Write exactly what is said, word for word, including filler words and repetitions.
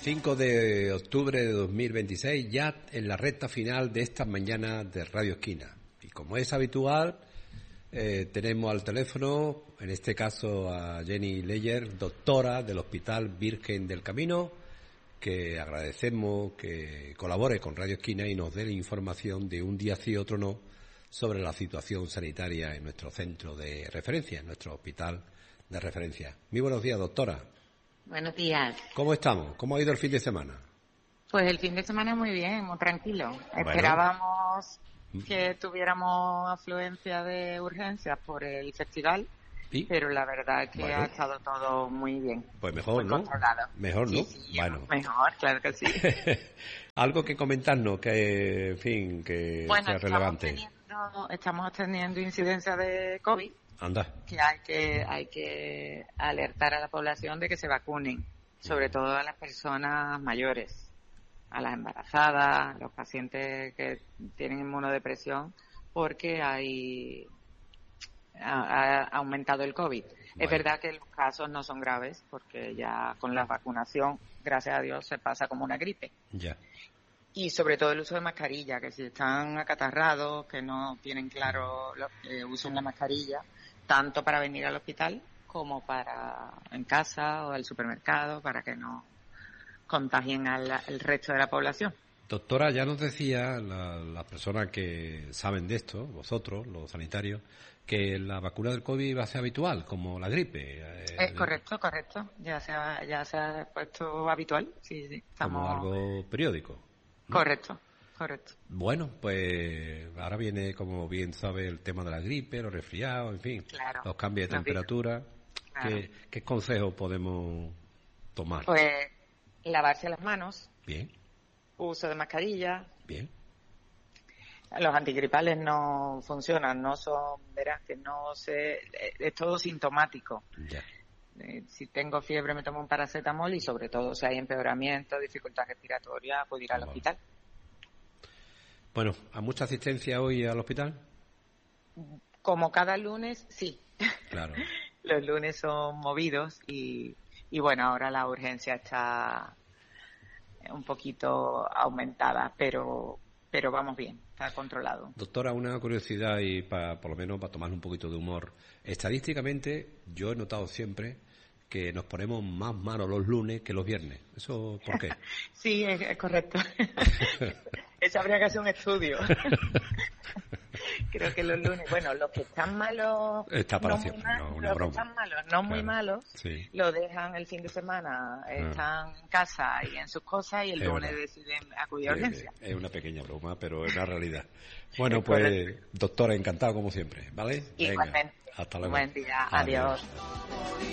veinticinco de octubre de dos mil veintiséis, ya en la recta final de esta mañana de Radio Esquina. Y como es habitual, eh, tenemos al teléfono, en este caso a Jenny Leyer, doctora del Hospital Virgen del Camino, que agradecemos que colabore con Radio Esquina y nos dé la información de un día sí y otro no sobre la situación sanitaria en nuestro centro de referencia, en nuestro hospital de referencia. Muy buenos días, doctora. Buenos días. ¿Cómo estamos? ¿Cómo ha ido el fin de semana? Pues el fin de semana muy bien, muy tranquilo. Bueno. Esperábamos que tuviéramos afluencia de urgencias por el festival, ¿y? Pero la verdad es que bueno, ha estado todo muy bien. Pues mejor, muy ¿no? Controlado. Mejor, ¿no? Sí, sí, bueno. Mejor, claro que sí. Algo que comentarnos que, en fin, que bueno, sea relevante. Teniendo, estamos teniendo incidencia de COVID. Anda. Que hay que hay que alertar a la población de que se vacunen, sobre todo a las personas mayores, a las embarazadas, los pacientes que tienen inmunodepresión, porque hay ha, ha aumentado el COVID. Vale. Es verdad que los casos no son graves, porque ya con la vacunación, gracias a Dios, se pasa como una gripe. Ya. Y sobre todo el uso de mascarilla, que si están acatarrados, que no tienen claro lo que usen la mascarilla, tanto para venir al hospital como para en casa o al supermercado, para que no contagien al, al resto de la población. Doctora, ya nos decía las la personas que saben de esto, vosotros, los sanitarios, que la vacuna del COVID va a ser habitual, como la gripe. Es correcto, correcto. Ya se ha, ya se ha puesto habitual. Sí, sí. Estamos... Como algo periódico, ¿no? Correcto. Correcto. Bueno, pues ahora viene, como bien sabe, el tema de la gripe, los resfriados, en fin, claro, los cambios de temperatura. Claro. ¿Qué, ¿Qué consejos podemos tomar? Pues lavarse las manos. Bien. Uso de mascarilla. Bien. Los antigripales no funcionan, no son, verás que no se, es todo sintomático. Ya. Eh, si tengo fiebre me tomo un paracetamol y sobre todo si hay empeoramiento, dificultad respiratoria, puedo ir al Vamos. hospital. Bueno, ¿a mucha asistencia hoy al hospital? Como cada lunes, sí. Claro. Los lunes son movidos y, y bueno, ahora la urgencia está un poquito aumentada, pero pero vamos bien, está controlado. Doctora, una curiosidad y para, por lo menos para tomar un poquito de humor. Estadísticamente, yo he notado siempre que nos ponemos más malos los lunes que los viernes. ¿Eso por qué? Sí, es, es correcto. Eso habría que hacer un estudio. Creo que los lunes, bueno, los que están malos, Está para no siempre, mal, no, una los broma. que están malos, no claro. muy malos, sí. lo dejan el fin de semana, ah. están en casa y en sus cosas y el es lunes verdad. deciden acudir a urgencia. Es una pequeña broma, pero es una realidad. Bueno, pues, doctora, encantado como siempre, ¿vale? Igualmente. Venga, hasta luego. Buen día, adiós. adiós.